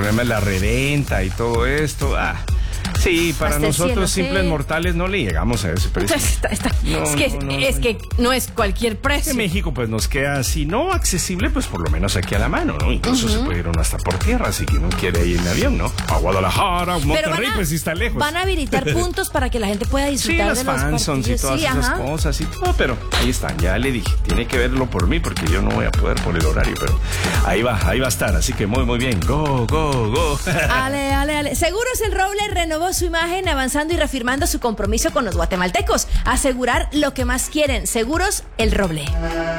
problema es la reventa y todo esto. Sí, para Hasta nosotros cielo, simples sí. mortales no le llegamos a ese precio. Es que no es cualquier precio. En México pues nos queda, si no accesible, pues por lo menos aquí a la mano, ¿no? Incluso se puede ir uno hasta por tierra, si no quiere ir en avión, ¿no? A Guadalajara, a Monterrey, pues sí está lejos. Van a habilitar puntos para que la gente pueda Sí, disfrutar las de los fansons y partidos. todas Sí, esas ajá. cosas y todo, pero ahí están, ya le dije, tiene que verlo por mí porque yo no voy a poder por el horario, pero ahí va a estar, así que muy bien, go. Ale. Seguros El Roble renovó su imagen avanzando y reafirmando su compromiso con los guatemaltecos. Asegurar lo que más quieren. Seguros El Roble.